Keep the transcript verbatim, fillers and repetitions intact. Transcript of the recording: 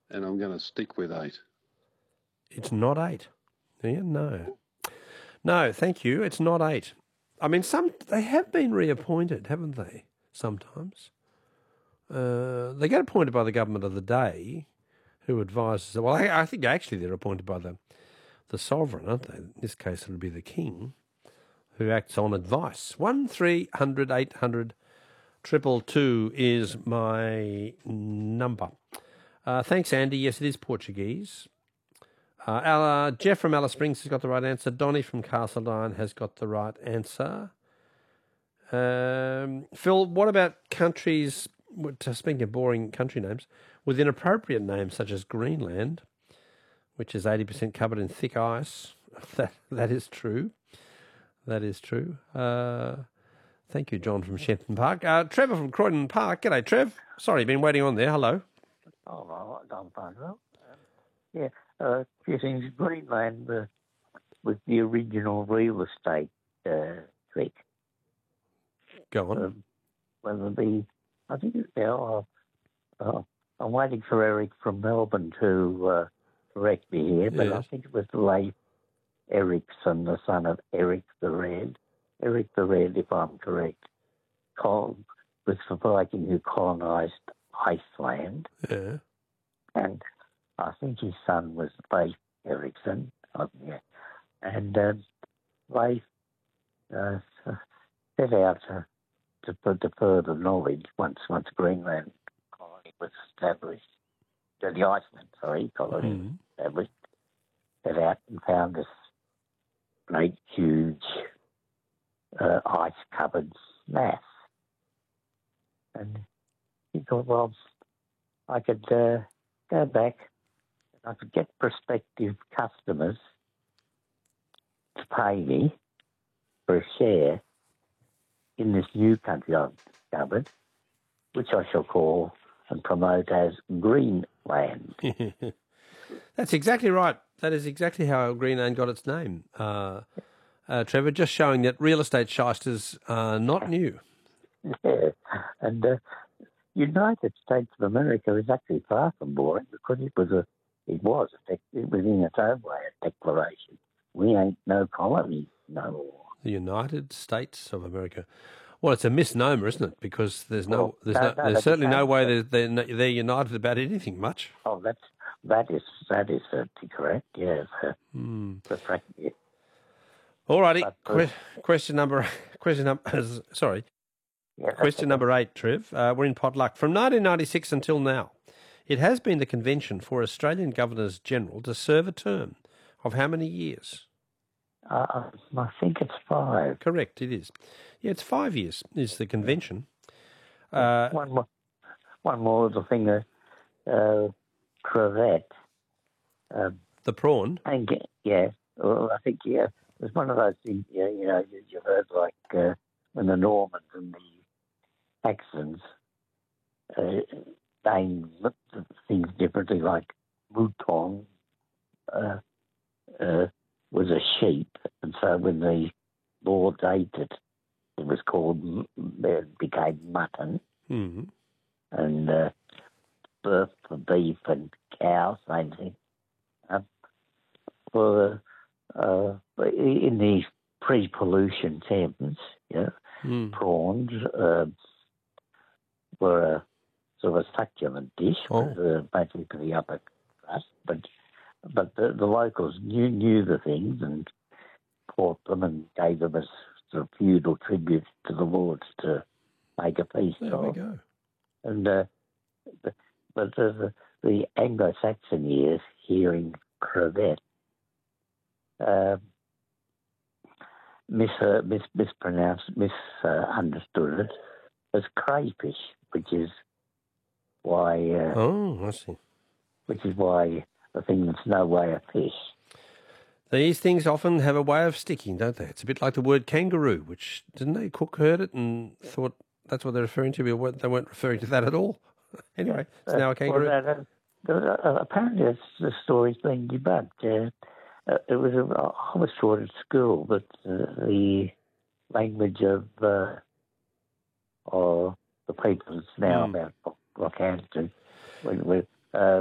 and I'm going to stick with eight. It's not eight. Yeah, no. No, thank you. It's not eight. I mean, some they have been reappointed, haven't they, sometimes? Uh, they get appointed by the government of the day, who advises... Well, I, I think actually they're appointed by the, the sovereign, aren't they? In this case, it'll be the king, who acts on advice. One three hundred eight hundred triple two is my number. Uh, thanks, Andy. Yes, it is Portuguese. Uh, uh, Jeff from Alice Springs has got the right answer. Donny from Castledine has got the right answer. Um, Phil, what about countries, speaking of boring country names, with inappropriate names such as Greenland, which is eighty percent covered in thick ice? That That is true. That is true. Uh, thank you, John from Shenton Park. Uh, Trevor from Croydon Park. G'day, Trev. Sorry, you've been waiting on there. Hello. Oh, well, I'm fine. Well, um, yeah, uh, a few things. Greenland uh, was the original real estate uh, threat. Go on. Um, whether the, I think it's now, uh, uh, I'm waiting for Eric from Melbourne to uh, correct me here, but Yes. I think it was Leif Erikson, the son of Eric the Red. Eric the Red, if I'm correct, called, was the Viking who colonised Iceland. Yeah. And I think his son was Leif Erikson. Oh, yeah. And um, Leif uh, set out to, to, to further knowledge once once Greenland colony was established. Uh, the Iceland, sorry, colony Mm. was established. Set out and found this great, huge, uh, ice-covered mass. And he thought, well, I could uh, go back and I could get prospective customers to pay me for a share in this new country I've discovered, which I shall call and promote as Greenland. That's exactly right. That is exactly how Greenland got its name, uh, uh, Trevor, just showing that real estate shysters are not new. Yeah. And uh, United States of America is actually far from boring because it was a, it was a, dec- it was in its own way a declaration. We ain't no colony no more. The United States of America. Well, it's a misnomer, isn't it? Because there's no, Well, there's no, no, no, there's they certainly no became- way they're, they're they're united about anything much. Oh, that's that is that is certainly correct. Yes. Uh, Hmm. the fact, yeah. All righty. But, uh, Que- question number. Question number. Sorry. Yeah, that's Question okay. number eight, Trev. Uh, we're in potluck. From nineteen ninety-six until now, it has been the convention for Australian Governors General to serve a term of how many years? Uh, I think it's five. Correct, it is. Yeah, it's five years is the convention. Uh, one more, one more little thing. Uh, uh, Crevette. Um, the prawn. I think, yeah. Well, I think yeah. It was one of those things. Yeah, you know, you, you heard like uh, when the Normans and the Saxons uh, named things differently, like mouton uh, uh, was a sheep, and so when the Lords ate it, it was called, it became mutton, Mm-hmm. and uh, birth for beef and cow, same thing. Um, for uh, in the pre-pollution times, you know, Mm. prawns uh, were a sort of a succulent dish, Oh. uh, basically for the upper crust. But but the, the locals knew knew the things and caught them and gave them as sort of feudal tribute to the lords to make a feast There of. we go. And uh, but but the, the Anglo-Saxon years, hearing crevette, uh, mis, uh, mis mispronounced, misunderstood it as crayfish, which is why. Uh, Oh, I see. Which is why the thing that's no way a fish. These things often have a way of sticking, don't they? It's a bit like the word kangaroo, which, didn't they? Cook heard it and thought that's what they're referring to, but they weren't referring to that at all. Anyway, it's now a kangaroo. Uh, well, uh, uh, apparently, it's, the story's been debunked. Uh, uh, it was a, I was taught at school, but uh, the language of uh, or the people it's now Mm. about Rockhampton, when, when, uh,